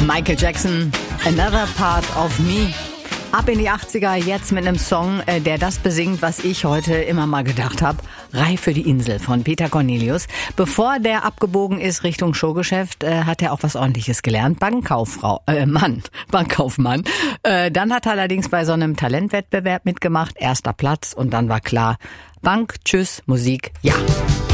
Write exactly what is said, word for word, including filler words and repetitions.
Michael Jackson, Another Part of Me. Ab in die achtziger, jetzt mit einem Song, der das besingt, was ich heute immer mal gedacht habe. Reih für die Insel von Peter Cornelius. Bevor der abgebogen ist Richtung Showgeschäft, äh, hat er auch was Ordentliches gelernt. Bankkauffrau, äh, Mann, Bankkaufmann. Äh, dann hat er allerdings bei so einem Talentwettbewerb mitgemacht. Erster Platz und dann war klar, Bank, tschüss, Musik, ja.